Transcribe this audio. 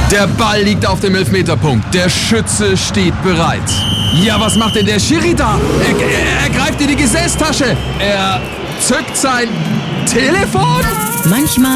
Der Ball liegt auf dem Elfmeterpunkt. Der Schütze steht bereit. Ja, was macht denn der Schiri da? Er greift in die Gesäßtasche. Er zückt sein Telefon? Manchmal